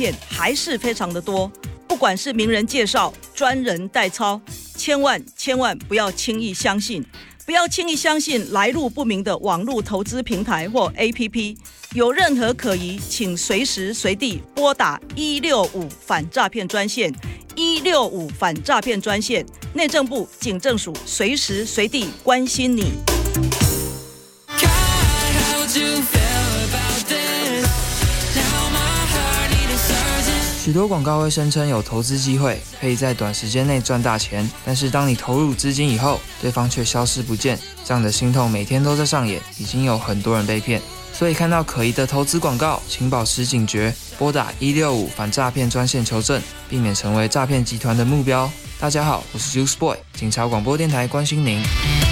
骗还是非常的多，不管是名人介绍、专人代操，千万不要轻易相信，不要轻易相信来路不明的网络投资平台或 APP。有任何可疑，请随时随地拨打165反诈骗专线，165反诈骗专线，内政部警政署随时随地关心你。 许多广告会声称有投资机会，可以在短时间内赚大钱，但是当你投入资金以后，对方却消失不见，这样的心痛每天都在上演，已经有很多人被骗。所以看到可疑的投资广告，请保持警觉，拨打165反诈骗专线求证，避免成为诈骗集团的目标。大家好，我是 Juice Boy， 警察广播电台关心您。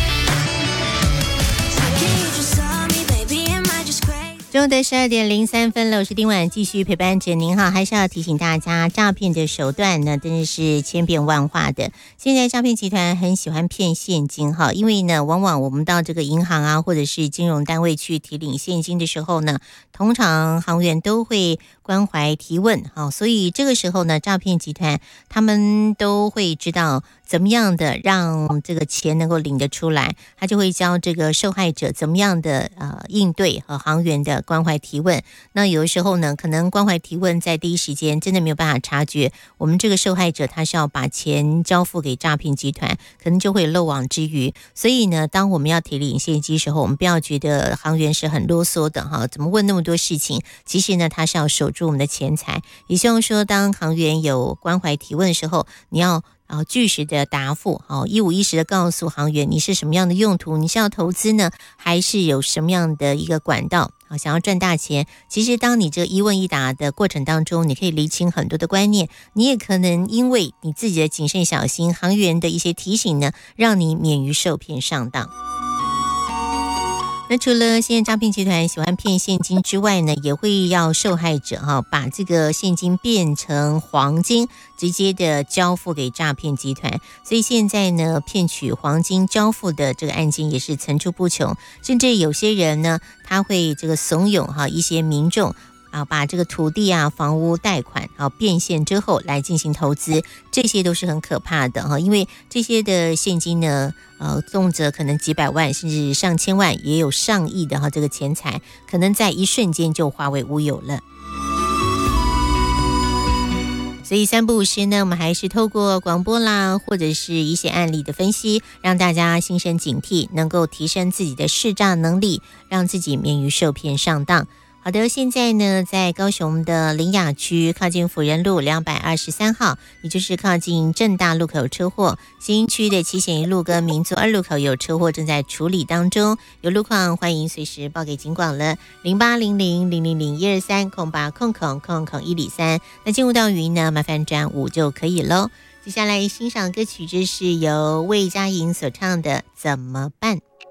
中午的12:03了，我是丁婉，继续陪伴着您哈。还是要提醒大家，诈骗的手段呢，真的是千变万化的。现在诈骗集团很喜欢骗现金哈，因为呢，往往我们到这个银行啊，或者是金融单位去提领现金的时候呢，通常行员都会关怀提问哈，所以这个时候呢，诈骗集团他们都会知道怎么样的让这个钱能够领得出来，他就会教这个受害者怎么样的应对和行员的关怀提问。那有的时候呢，可能关怀提问在第一时间真的没有办法察觉，我们这个受害者他是要把钱交付给诈骗集团，可能就会漏网之鱼。所以呢，当我们要提领现金的时候，我们不要觉得行员是很啰嗦的哈，怎么问那么多事情？其实呢，他是要守住我们的钱财。也希望说，当行员有关怀提问的时候，你要据实的答复，一五一十的告诉行员你是什么样的用途，你是要投资呢，还是有什么样的一个管道想要赚大钱。其实当你这一问一答的过程当中，你可以厘清很多的观念，你也可能因为你自己的谨慎小心，行员的一些提醒呢，让你免于受骗上当。那除了现在诈骗集团喜欢骗现金之外呢，也会要受害者把这个现金变成黄金，直接的交付给诈骗集团。所以现在呢，骗取黄金交付的这个案件也是层出不穷，甚至有些人呢，他会这个怂恿一些民众把这个土地房屋贷款变现之后来进行投资，这些都是很可怕的因为这些的现金呢，动辄可能几百万甚至上千万，也有上亿的这个钱财，可能在一瞬间就化为乌有了。所以三不五时呢，我们还是透过广播啦，或者是一些案例的分析，让大家心生警惕，能够提升自己的识诈能力，让自己免于受骗上当。好的，现在呢，在高雄的苓雅区靠近辅仁路223号，也就是靠近正大路口有车祸，新区的七贤一路跟民族2路口有车祸正在处理当中，有路况欢迎随时报给警广了08000001230800000103。那进入到语音呢，麻烦转5就可以咯。接下来欣赏歌曲，这是由魏佳莹所唱的《怎么办》。